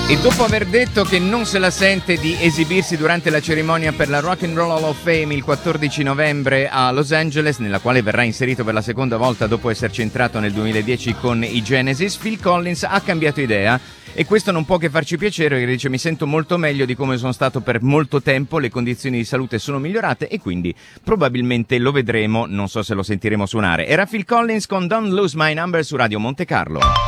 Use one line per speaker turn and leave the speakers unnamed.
E dopo aver detto che non se la sente di esibirsi durante la cerimonia per la Rock and Roll Hall of Fame il 14 novembre a Los Angeles, nella quale verrà inserito per la seconda volta dopo esserci entrato nel 2010 con i Genesis, Phil Collins ha cambiato idea. E questo non può che farci piacere, perché dice: mi sento molto meglio di come sono stato per molto tempo, le condizioni di salute sono migliorate e quindi probabilmente lo vedremo, non so se lo sentiremo suonare. Era Phil Collins con Don't Lose My Number su Radio Monte Carlo.